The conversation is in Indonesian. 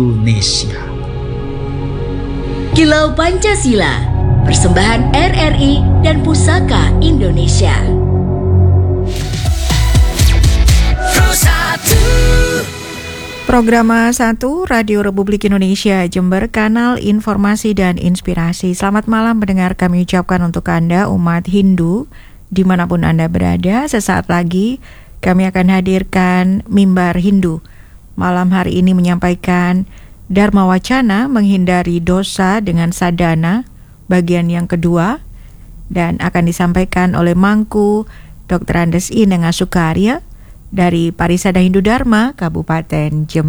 Indonesia. Kilau Pancasila, persembahan RRI dan Pusaka Indonesia. Program 1 Radio Republik Indonesia Jember, kanal informasi dan inspirasi. Selamat malam pendengar, kami ucapkan untuk Anda umat Hindu dimanapun Anda berada. Sesaat lagi kami akan hadirkan Mimbar Hindu. Malam hari ini menyampaikan Dharma Wacana menghindari dosa dengan sadhana bagian yang kedua, dan akan disampaikan oleh Mangku Dr. Andes I. Nenga Sukarya dari Parisada Hindu Dharma Kabupaten Jember.